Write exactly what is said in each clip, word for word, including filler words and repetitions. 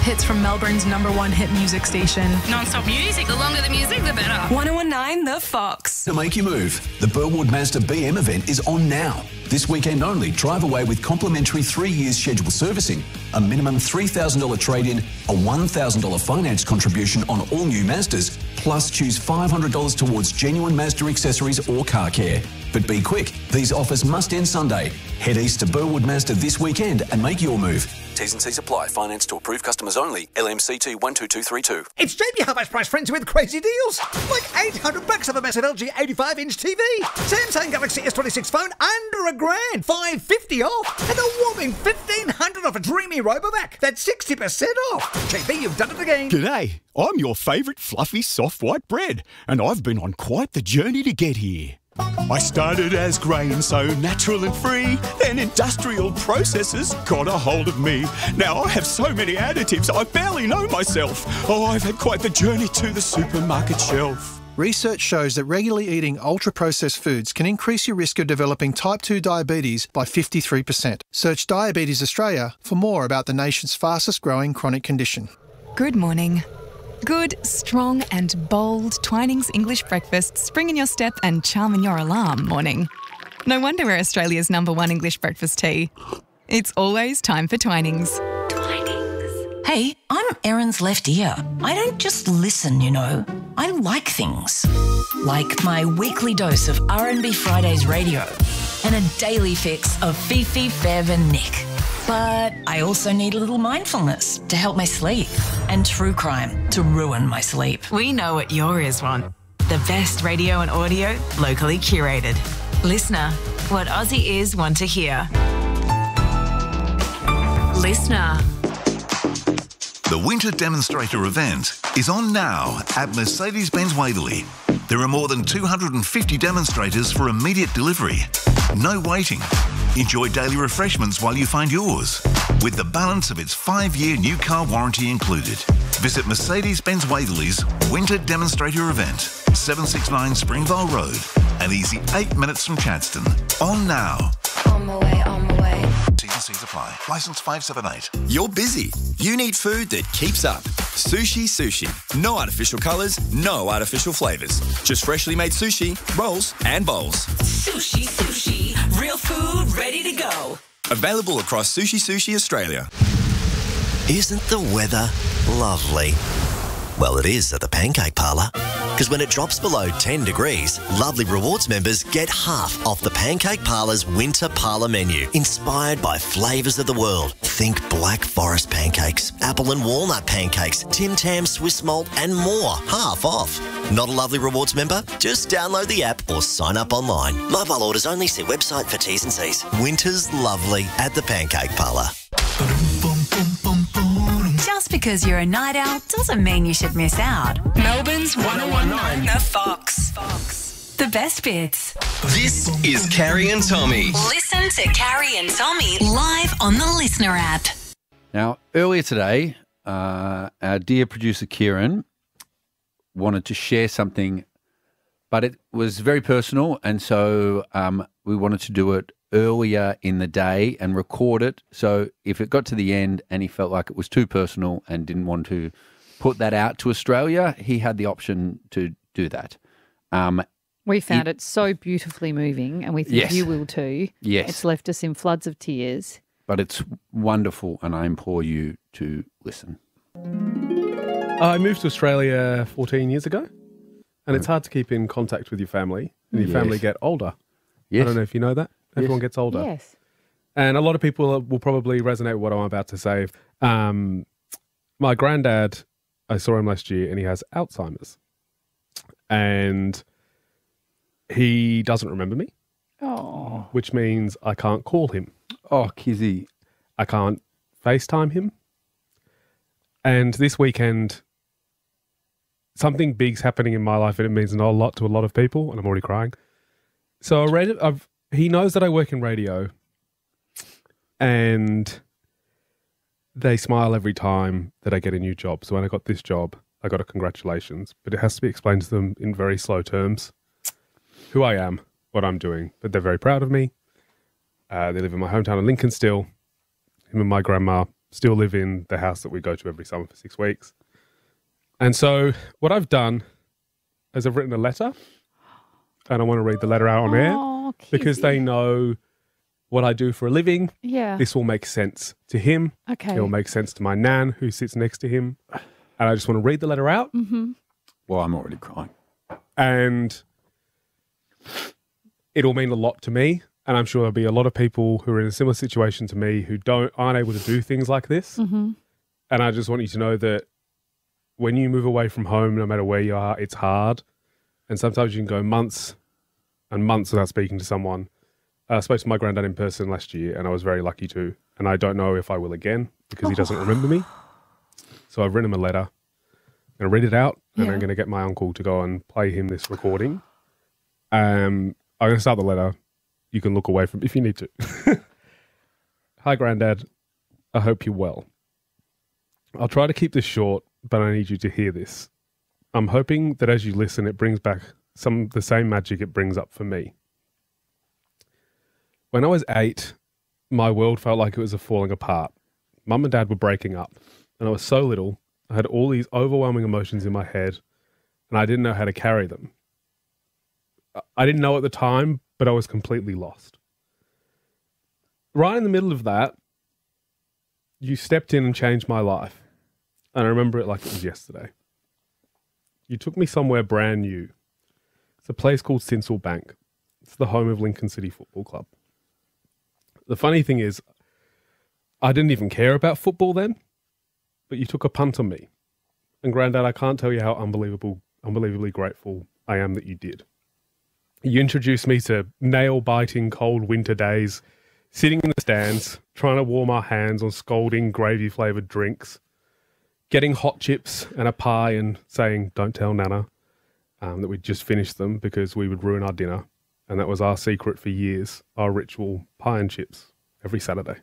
Hits from Melbourne's number one hit music station. Non-stop music. The longer the music, the better. one oh one nine The Fox. To make you move, the Burwood Mazda B M event is on now. This weekend only, drive away with complimentary three years scheduled servicing, a minimum three thousand dollars trade-in, a one thousand dollars finance contribution on all new Mazdas, plus choose five hundred dollars towards genuine Mazda accessories or car care. But be quick, these offers must end Sunday. Head east to Burwood Mazda this weekend and make your move. T's and C's apply. Finance to approved customers only. L M C T one two two three two. It's J B Half Price Friends with crazy deals. Like eight hundred bucks of a massive L G eighty-five inch T V. Samsung Galaxy S twenty-six phone under a grand. five fifty off. And a whopping fifteen hundred off a dreamy Robovac. That's sixty percent off. J B, you've done it again. G'day. I'm your favourite fluffy soft white bread, and I've been on quite the journey to get here. I started as grain, so natural and free. Then industrial processes got a hold of me. Now I have so many additives, I barely know myself. Oh, I've had quite the journey to the supermarket shelf. Research shows that regularly eating ultra-processed foods can increase your risk of developing type two diabetes by fifty-three percent. Search Diabetes Australia for more about the nation's fastest-growing chronic condition. Good morning. Good, strong and bold Twinings English breakfast spring in your step and charm in your alarm morning. No wonder we're Australia's number one English breakfast tea. It's always time for Twinings. Twinings. Hey, I'm Erin's left ear. I don't just listen, you know. I like things. Like my weekly dose of R and B Fridays radio and a daily fix of Fifi, Fev and Nick. But I also need a little mindfulness to help my sleep and true crime to ruin my sleep. We know what your ears want. The best radio and audio locally curated. Listener, what Aussie ears want to hear. Listener. The Winter Demonstrator event is on now at Mercedes-Benz Waverley. There are more than two hundred fifty demonstrators for immediate delivery. No waiting. Enjoy daily refreshments while you find yours, with the balance of its five-year new car warranty included. Visit Mercedes-Benz Waverley's Winter Demonstrator event, seven sixty-nine Springvale Road, an easy eight minutes from Chadstone. On now. On my way, on my way. T's and C's apply. Licence five seven eight. You're busy. You need food that keeps up. Sushi Sushi. No artificial colours, no artificial flavours. Just freshly made sushi, rolls and bowls. Sushi Sushi. Real food ready to go. Available across Sushi Sushi Australia. Isn't the weather lovely? Well, it is at the Pancake Parlour. Because when it drops below ten degrees, Lovely Rewards members get half off the Pancake Parlour's Winter Parlour menu, inspired by flavours of the world. Think Black Forest pancakes, apple and walnut pancakes, Tim Tam Swiss malt and more, half off. Not a Lovely Rewards member? Just download the app or sign up online. Mobile orders only. See website for T's and C's. Winter's lovely at the Pancake Parlour. Just because you're a night owl doesn't mean you should miss out. Melbourne's one oh one nine The Fox. Fox. The best bits. This is Carrie and Tommy. Listen to Carrie and Tommy live on the Listener app. Now, earlier today, uh, our dear producer Kieran wanted to share something, but it was very personal, and so um, we wanted to do it earlier in the day and record it. So if it got to the end and he felt like it was too personal and didn't want to put that out to Australia, he had the option to do that. Um, we found it, it so beautifully moving, and we think yes. you will too. Yes. It's left us in floods of tears. But it's wonderful, and I implore you to listen. I moved to Australia fourteen years ago, and it's hard to keep in contact with your family, and your Yes. family get older. Yes. I don't know if you know that. Everyone Yes. gets older. Yes. And a lot of people will probably resonate with what I'm about to say. Um, my granddad, I saw him last year, and he has Alzheimer's. And he doesn't remember me. Oh. Which means I can't call him. Oh, Kizzy. I can't FaceTime him. And this weekend, something big's happening in my life, and it means a lot to a lot of people, and I'm already crying. So I read, I've, he knows that I work in radio, and they smile every time that I get a new job. So when I got this job, I got a congratulations, but it has to be explained to them in very slow terms, who I am, what I'm doing. But they're very proud of me. Uh, they live in my hometown of Lincoln still. Him and my grandma still live in the house that we go to every summer for six weeks. And so what I've done is I've written a letter, and I want to read the letter out on air Oh, because they know what I do for a living. Yeah. This will make sense to him. Okay. It will make sense to my nan who sits next to him. And I just want to read the letter out. Mm-hmm. Well, I'm already crying. And it'll mean a lot to me. And I'm sure there'll be a lot of people who are in a similar situation to me who don't aren't able to do things like this. Mm-hmm. And I just want you to know that when you move away from home, no matter where you are, it's hard. And sometimes you can go months and months without speaking to someone. I spoke to my granddad in person last year, and I was very lucky to. And I don't know if I will again because he doesn't remember me. So I've written him a letter. I'm going to read it out, and Yeah. I'm going to get my uncle to go and play him this recording. Um, I'm going to start the letter. You can look away from if you need to. Hi, Granddad. I hope you're well. I'll try to keep this short, but I need you to hear this. I'm hoping that as you listen, it brings back some the same magic it brings up for me. When I was eight, my world felt like it was falling apart. Mum and Dad were breaking up, and I was so little. I had all these overwhelming emotions in my head, and I didn't know how to carry them. I didn't know at the time, but I was completely lost. Right in the middle of that, you stepped in and changed my life, and I remember it like it was yesterday. You took me somewhere brand new. It's a place called Sinsel Bank. It's the home of Lincoln City Football Club. The funny thing is, I didn't even care about football then, but you took a punt on me. And Grandad, I can't tell you how unbelievable, unbelievably grateful I am that you did. You introduced me to nail-biting cold winter days, sitting in the stands, trying to warm our hands on scalding gravy-flavoured drinks, getting hot chips and a pie and saying, don't tell Nana, um, that we'd just finished them because we would ruin our dinner. And that was our secret for years, our ritual pie and chips every Saturday.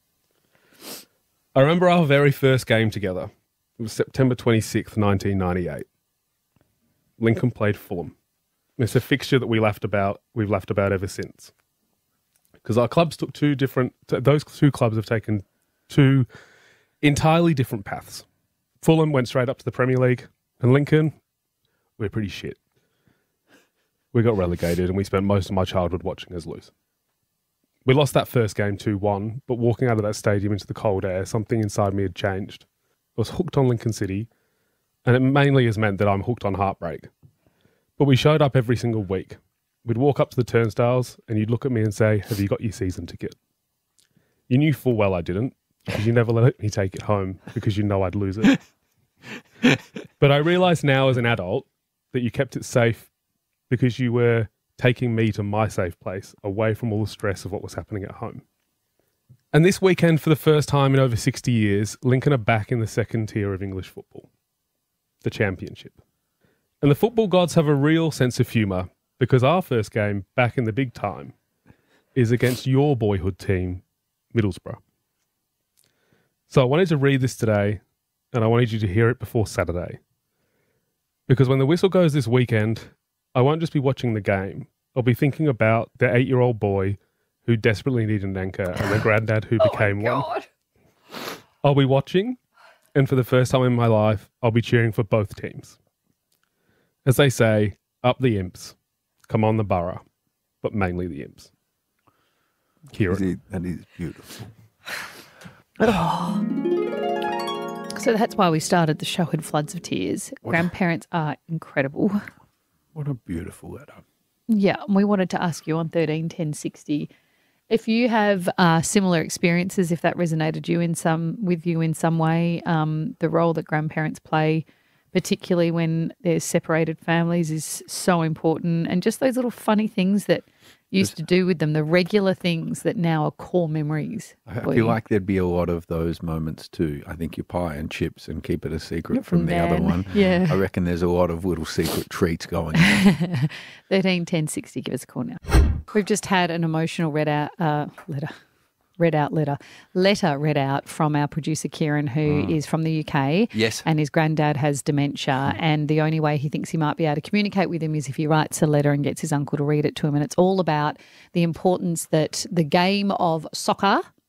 I remember our very first game together. It was September twenty-sixth, nineteen ninety-eight. Lincoln played Fulham. It's a fixture that we laughed about, we've laughed about ever since. Because our clubs took two different, those two clubs have taken two entirely different paths. Fulham went straight up to the Premier League, and Lincoln, we're pretty shit. We got relegated, and we spent most of my childhood watching us lose. We lost that first game two one, but walking out of that stadium into the cold air, something inside me had changed. I was hooked on Lincoln City, and it mainly has meant that I'm hooked on heartbreak. But we showed up every single week. We'd walk up to the turnstiles, and you'd look at me and say, have you got your season ticket? You knew full well I didn't, because you never let me take it home, because you know I'd lose it. But I realise now as an adult that you kept it safe because you were taking me to my safe place, away from all the stress of what was happening at home. And this weekend, for the first time in over sixty years, Lincoln are back in the second tier of English football, the Championship. And the football gods have a real sense of humour, because our first game back in the big time is against your boyhood team, Middlesbrough. So I wanted to read this today, and I wanted you to hear it before Saturday. Because when the whistle goes this weekend, I won't just be watching the game. I'll be thinking about the eight-year-old boy who desperately needed an anchor and the granddad who became oh one. I'll be watching, and for the first time in my life, I'll be cheering for both teams. As they say, up the imps, come on the borough, but mainly the imps. Kieran. That is beautiful. Oh. So that's why we started the show in floods of tears. What Grandparents are incredible. What a beautiful letter. Yeah, and we wanted to ask you on thirteen ten sixty if you have uh, similar experiences, if that resonated you in some with you in some way. Um, the role that grandparents play, particularly when there's separated families, is so important, and just those little funny things that you used to do with them, the regular things that now are core memories. I for feel you. like there'd be a lot of those moments too. I think your pie and chips and keep it a secret From from the other Nan, one. yeah. I reckon there's a lot of little secret treats going on. thirteen ten sixty, give us a call now. We've just had an emotional read out uh, letter. Read out letter. Letter read out from our producer Kieran, who Mm. is from the U K. Yes. And his granddad has dementia. And the only way he thinks he might be able to communicate with him is if he writes a letter and gets his uncle to read it to him. And it's all about the importance that the game of soccer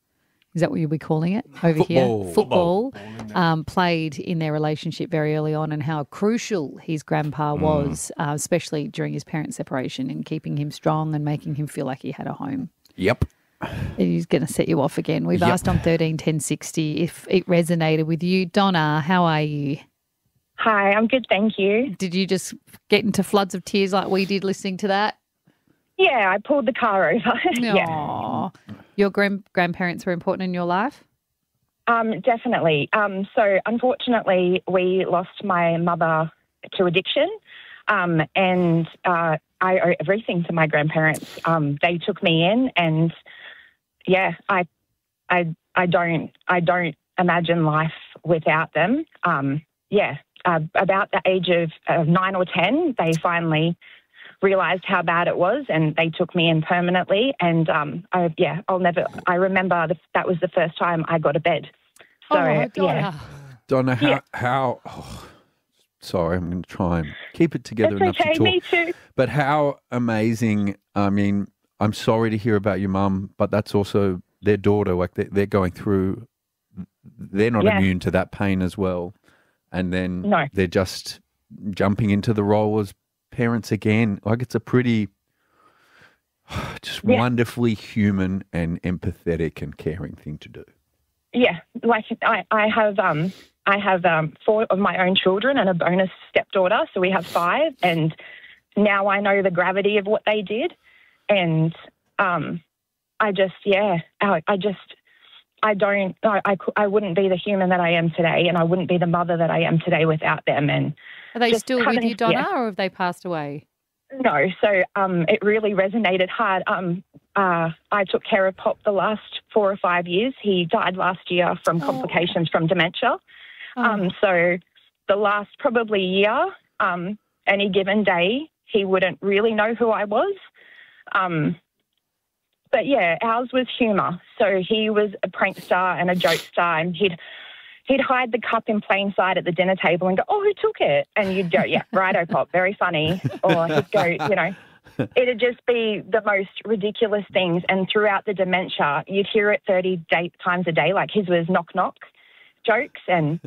is that what you'll be calling it over Football. here? Football. Um, played in their relationship very early on, and how crucial his grandpa Mm. was, uh, especially during his parents' separation, in keeping him strong and making him feel like he had a home. Yep. He's going to set you off again. We've Yep. asked on thirteen ten sixty if it resonated with you. Donna, how are you? Hi, I'm good, thank you. Did you just get into floods of tears like we did listening to that? Yeah, I pulled the car over. yeah. Aw. Your grand- grandparents were important in your life? Um, definitely. Um, so unfortunately, we lost my mother to addiction, um, and uh, I owe everything to my grandparents. Um, they took me in, and yeah, I, I, I don't, I don't imagine life without them. Um, yeah, uh, about the age of uh, nine or ten, they finally realised how bad it was, and they took me in permanently. And um, I, yeah, I'll never. I remember the, that was the first time I got a bed. So oh, Donna. yeah, Donna, how, Yeah. how oh, sorry, I'm going to try and keep it together That's enough okay, to talk. me too. But how amazing, I mean, I'm sorry to hear about your mum, but that's also their daughter. Like they, they're going through, they're not Yeah. immune to that pain as well. And then No. they're just jumping into the role as parents again. Like it's a pretty, just Yeah. wonderfully human and empathetic and caring thing to do. yeah. Like I, I have, um, I have um, four of my own children and a bonus stepdaughter, so we have five. And now I know the gravity of what they did, and um, I just, yeah, I, I just. I don't, I, I, cou- I wouldn't be the human that I am today, and I wouldn't be the mother that I am today without them. And Are they just still with having- you, Donna, yeah. or have they passed away? No, so um, it really resonated hard. Um, uh, I took care of Pop the last four or five years. He died last year from complications from dementia. Um, so the last probably year, um, any given day, he wouldn't really know who I was. Um, but yeah, ours was humour. So he was a prankster and a jokester, and he'd he'd hide the cup in plain sight at the dinner table and go, "Oh, who took it?" And you'd go, "Yeah, righto, Pop, very funny." Or he'd go, you know, it'd just be the most ridiculous things. And throughout the dementia, you'd hear it thirty day, times a day. Like his was knock knock jokes, and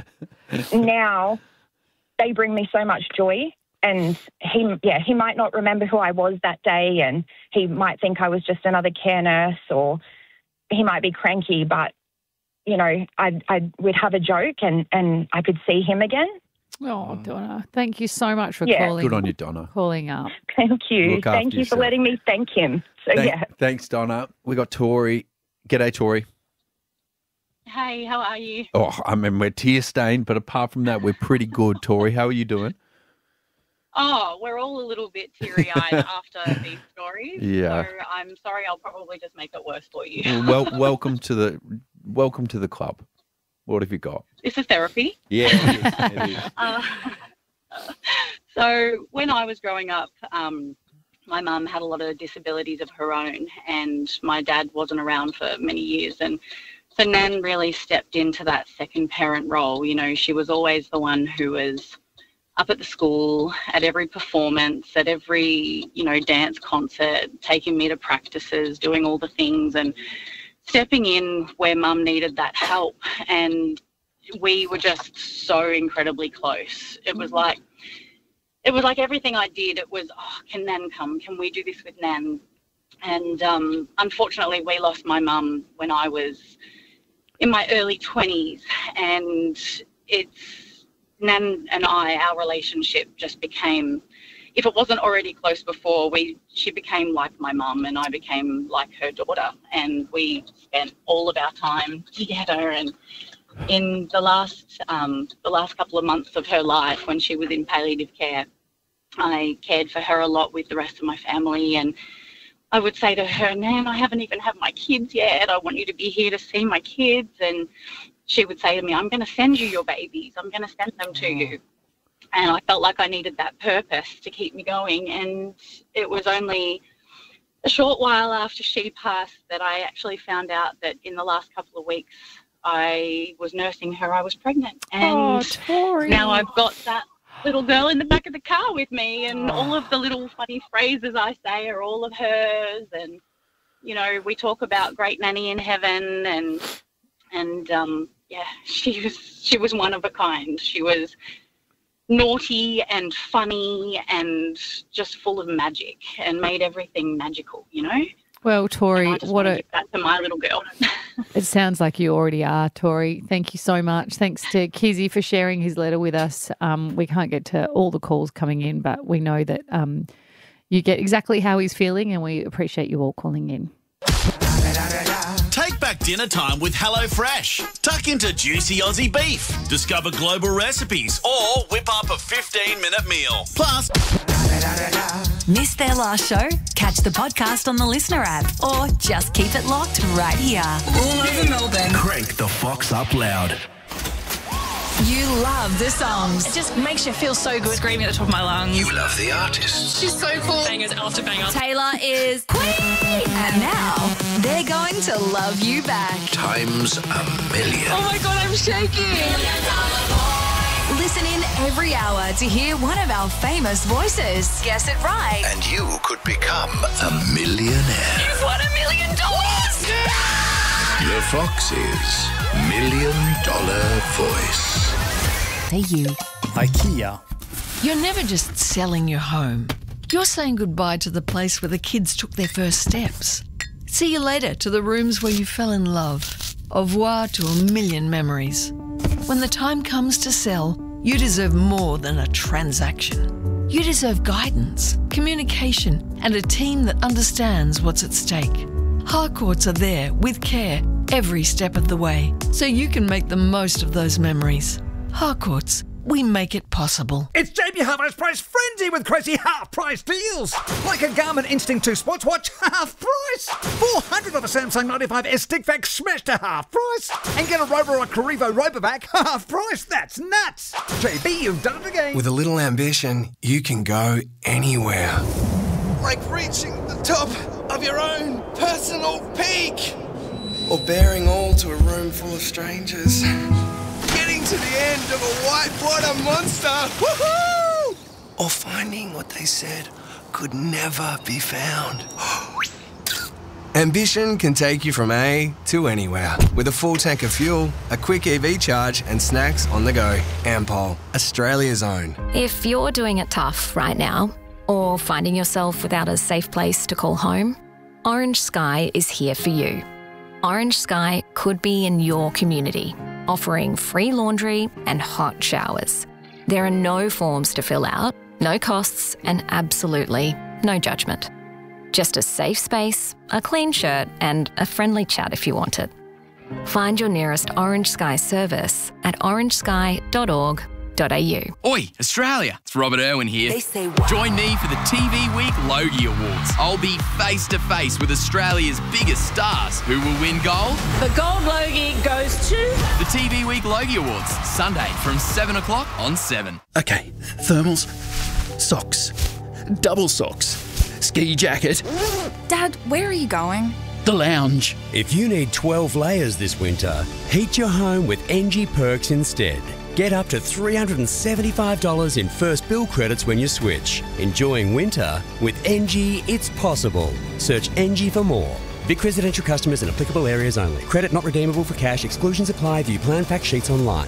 now they bring me so much joy. And he, yeah, he might not remember who I was that day, and he might think I was just another care nurse, or he might be cranky, but you know, I'd, I'd, we'd have a joke, and, and I could see him again. Oh, Donna, thank you so much for Yeah. calling. Good on you, Donna. Calling up. Thank you. Look after Thank you yourself. for letting me thank him. So, Thank- yeah. Thanks, Donna. We got Tori. G'day, Tori. Hey, how are you? Oh, I mean, we're tear stained, but apart from that, we're pretty good, Tori. How are you doing? Oh, we're all a little bit teary-eyed after these stories. Yeah. So I'm sorry, I'll probably just make it worse for you. Well, welcome to the welcome to the club. What have you got? This is therapy. Yeah, it is. It is. Uh, so when I was growing up, um, my mum had a lot of disabilities of her own, and my dad wasn't around for many years. And so Nan really stepped into that second parent role. You know, she was always the one who was up at the school, at every performance, at every, you know, dance concert, taking me to practices, doing all the things, and stepping in where mum needed that help. And we were just so incredibly close. It was like, it was like everything I did, it was, oh, can Nan come? Can we do this with Nan? And um, unfortunately, we lost my mum when I was in my early twenties. And it's, Nan and I, our relationship just became, if it wasn't already close before, we she became like my mum, and I became like her daughter. And we spent all of our time together. And in the last um, the last couple of months of her life, when she was in palliative care, I cared for her a lot with the rest of my family. And I would say to her, "Nan, I haven't even had my kids yet. I want you to be here to see my kids." And she would say to me, "I'm going to send you your babies. I'm going to send them to you." And I felt like I needed that purpose to keep me going. And it was only a short while after she passed that I actually found out that in the last couple of weeks I was nursing her, I was pregnant. And Oh, Tori. now I've got that little girl in the back of the car with me, and all of the little funny phrases I say are all of hers. And You know, we talk about Great Nanny in Heaven, and and um, yeah, she was she was one of a kind. She was naughty and funny and just full of magic and made everything magical, you know. Well, Tori, I just what want to a give that to my little girl. it sounds like you already are, Tori. Thank you so much. Thanks to Kizzy for sharing his letter with us. Um, we can't get to all the calls coming in, but we know that um, you get exactly how he's feeling, and we appreciate you all calling in. Take back dinner time with HelloFresh. Tuck into juicy Aussie beef. Discover global recipes or whip up a fifteen-minute meal. Plus, Missed their last show? Catch the podcast on the Listener app or just keep it locked right here. All over Melbourne. crank the Fox up loud. You love the songs. It just makes you feel so good screaming at the top of my lungs. You love the artists. She's so cool. Bangers after bangers. Taylor is Queen. And now they're going to love you back. Times a million. Oh my God, I'm shaking. Listen in every hour to hear one of our famous voices. Guess it right. And you could become a millionaire. You've won a million dollars. The Fox's Million Dollar Voice. Hey, you. IKEA. You're never just selling your home. You're saying goodbye to the place where the kids took their first steps. See you later to the rooms where you fell in love. Au revoir to a million memories. When the time comes to sell, you deserve more than a transaction. You deserve guidance, communication, and a team that understands what's at stake. Harcourts are there with care every step of the way, so you can make the most of those memories. Harcourts, we make it possible. It's J B Hi-Fi's price frenzy with crazy half-price deals. Like a Garmin Instinct two Sports Watch, half price. four hundred of a Samsung ninety-five S stick vac smashed to half price. And get a Rover or a Carrivo Robovac, half price. That's nuts. J B, you've done it again. With a little ambition, you can go anywhere. Like reaching the top of your own personal peak. Or bearing all to a room full of strangers. Getting to the end of a whitewater monster. Woohoo! Or finding what they said could never be found. Ambition can take you from A to anywhere. With a full tank of fuel, a quick E V charge, and snacks on the go. Ampol, Australia's own. If you're doing it tough right now, or finding yourself without a safe place to call home, Orange Sky is here for you. Orange Sky could be in your community, offering free laundry and hot showers. There are no forms to fill out, no costs, and absolutely no judgment. Just a safe space, a clean shirt, and a friendly chat if you want it. Find your nearest Orange Sky service at orange sky dot org dot a u. Oi, Australia! It's Robert Irwin here. They say what? Join me for the T V Week Logie Awards. I'll be face to face with Australia's biggest stars. Who will win gold? The gold Logie goes to the T V Week Logie Awards, Sunday from seven o'clock on seven. Okay, thermals, socks, double socks, ski jacket. Dad, where are you going? The lounge. If you need twelve layers this winter, heat your home with N G Perks instead. Get up to three hundred seventy-five dollars in first bill credits when you switch. Enjoying winter with N G, it's possible. Search N G for more. Vic residential customers in applicable areas only. Credit not redeemable for cash. Exclusions apply. View plan fact sheets online.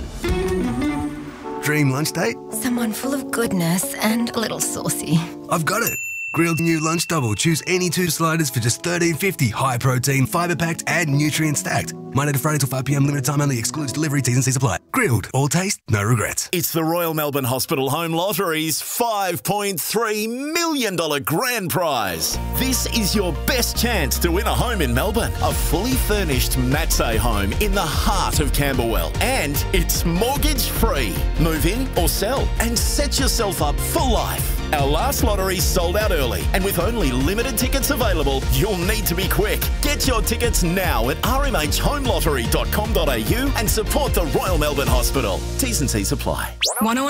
Dream lunch date? Someone full of goodness and a little saucy. I've got it. Grilled new lunch double. Choose any two sliders for just thirteen fifty. High protein, fibre packed, and nutrient stacked. Monday to Friday till five p m. Limited time only. Excludes delivery. T's and C's apply. Grilled. All taste, no regrets. It's the Royal Melbourne Hospital Home Lottery's five point three million dollars grand prize. This is your best chance to win a home in Melbourne. A fully furnished Matsay home in the heart of Camberwell. And it's mortgage free. Move in or sell and set yourself up for life. Our last lottery sold out early, and with only limited tickets available, you'll need to be quick. Get your tickets now at r m h home lottery dot com dot a u and support the Royal Melbourne Hospital. T's and C's apply.